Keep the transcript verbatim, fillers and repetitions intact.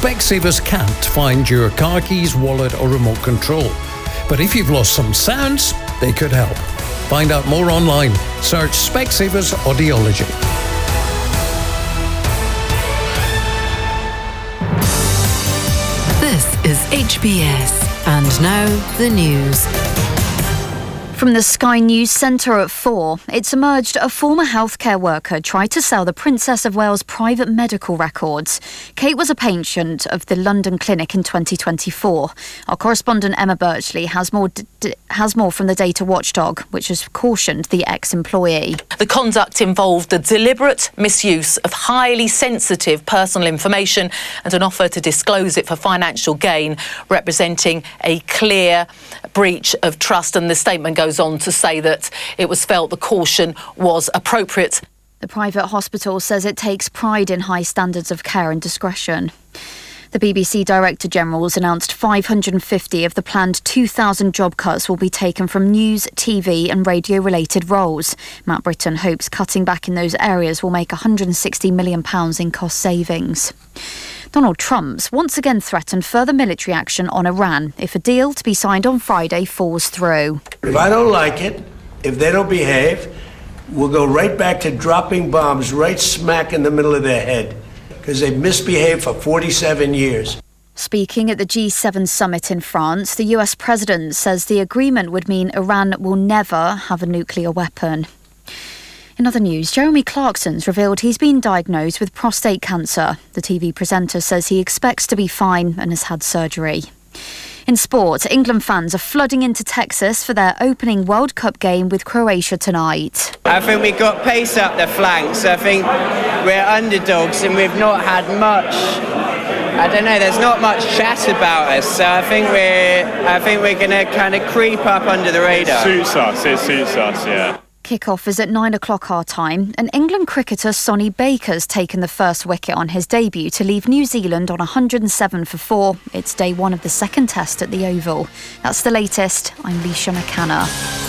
Specsavers can't find your car keys, wallet or remote control. But if you've lost some sounds, they could help. Find out more online. Search Specsavers Audiology. This is H B S. And now, the news. From the Sky News Centre at four, it's emerged a former healthcare worker tried to sell the Princess of Wales' private medical records. Kate was a patient of the London clinic in twenty twenty-four. Our correspondent Emma Birchley has more d- d- has more from the data watchdog, which has cautioned the ex-employee. The conduct involved the deliberate misuse of highly sensitive personal information and an offer to disclose it for financial gain, representing a clear breach of trust. And the statement goes on to say that it was felt the caution was appropriate. The private hospital says it takes pride in high standards of care and discretion. The B B C Director General's announced five hundred fifty of the planned two thousand job cuts will be taken from news, T V and radio-related roles. Matt Britton hopes cutting back in those areas will make one hundred sixty million pounds in cost savings. Donald Trump's once again threatened further military action on Iran if a deal to be signed on Friday falls through. If I don't like it, if they don't behave, we'll go right back to dropping bombs right smack in the middle of their head, because they've misbehaved for forty-seven years. Speaking at the G seven summit in France, the U S president says the agreement would mean Iran will never have a nuclear weapon. In other news, Jeremy Clarkson's revealed he's been diagnosed with prostate cancer. The T V presenter says he expects to be fine and has had surgery. In sport, England fans are flooding into Texas for their opening World Cup game with Croatia tonight. I think we've got pace up the flanks. I think we're underdogs and we've not had much. I don't know, there's not much chat about us, so I think we're I think we're going to kind of creep up under the radar. It suits us, it suits us, yeah. Kick-off is at nine o'clock our time, and England cricketer Sonny Baker's taken the first wicket on his debut to leave New Zealand on one hundred seven for four. It's day one of the second test at the Oval. That's the latest. I'm Leisha McCanna.